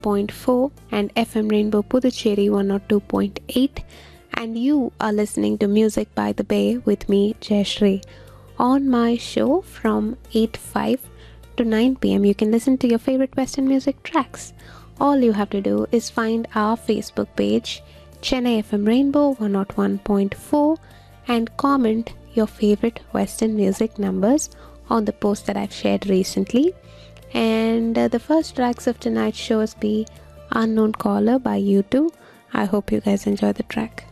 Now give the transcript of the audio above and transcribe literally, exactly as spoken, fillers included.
point four and F M Rainbow Puducherry one oh two point eight, and you are listening to Music by the Bay with me, Jayashree. On my show from eight five to nine p.m. you can listen to your favorite Western music tracks. All you have to do is find our Facebook page, Chennai F M Rainbow one oh one point four, and comment your favorite Western music numbers on the post that I've shared recently. And uh, the first tracks of tonight's shows be Unknown Caller by U two. I hope you guys enjoy the track.